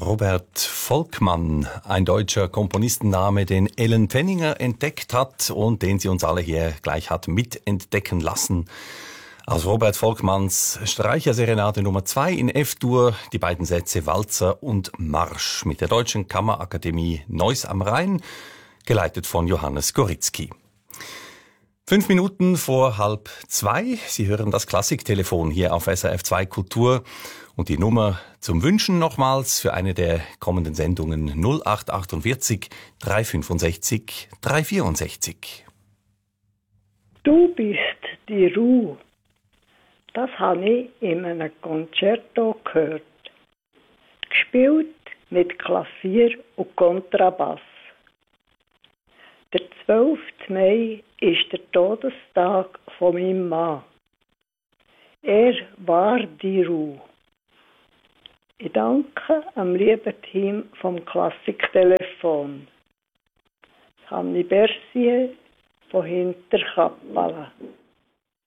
Robert Volkmann, ein deutscher Komponistenname, den Ellen Penninger entdeckt hat und den sie uns alle hier gleich hat mitentdecken lassen. Aus Robert Volkmanns Streicherserenade Nummer 2 in F-Dur, die beiden Sätze Walzer und Marsch mit der Deutschen Kammerakademie Neuss am Rhein, geleitet von Johannes Goritzky. 5 Minuten vor 1:30. Sie hören das Klassiktelefon hier auf SRF 2 Kultur. Und die Nummer zum Wünschen nochmals für eine der kommenden Sendungen 0848 365 364. Du bist die Ruhe. Das habe ich in einem Concerto gehört. Gespielt mit Klavier und Kontrabass. Der 12. Mai ist der Todestag von meinem Mann. Er war die Ruhe. Ich danke am lieben Team vom Klassiktelefon. Hanni Bersier von Hinterkappelen.